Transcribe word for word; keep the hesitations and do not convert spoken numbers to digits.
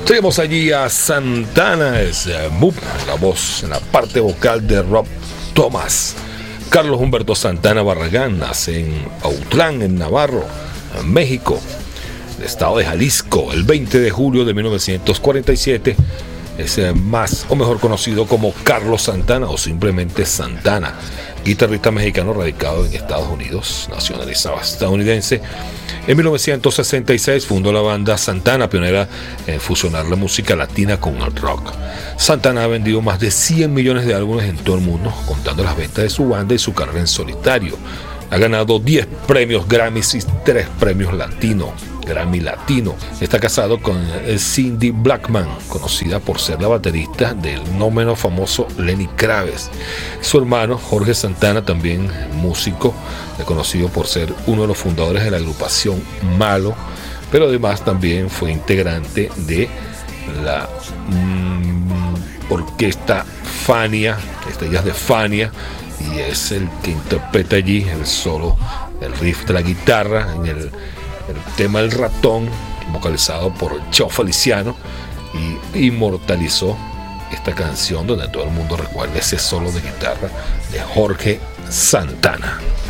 Tenemos allí a Santana, es uh, Moop, la voz en la parte vocal de Rob Thomas. Carlos Humberto Santana Barragán nace en Autlán, en Navarro, en México, el estado de Jalisco, el veinte de julio de mil novecientos cuarenta y siete. Es uh, más o mejor conocido como Carlos Santana o simplemente Santana, guitarrista mexicano radicado en Estados Unidos, nacionalizado estadounidense. En mil novecientos sesenta y seis fundó la banda Santana, pionera en fusionar la música latina con el rock. Santana ha vendido más de cien millones de álbumes en todo el mundo, contando las ventas de su banda y su carrera en solitario. Ha ganado diez premios Grammys y tres premios Latino, Grammy Latino. Está casado con Cindy Blackman, conocida por ser la baterista del no menos famoso Lenny Kravitz. Su hermano Jorge Santana, también músico, conocido por ser uno de los fundadores de la agrupación Malo, pero además también fue integrante de la mmm, orquesta Fania, Estrellas de Fania, y es el que interpreta allí el solo, el riff de la guitarra en el, el tema El Ratón, vocalizado por Cheo Feliciano, y inmortalizó esta canción donde todo el mundo recuerda ese solo de guitarra de Jorge Santana.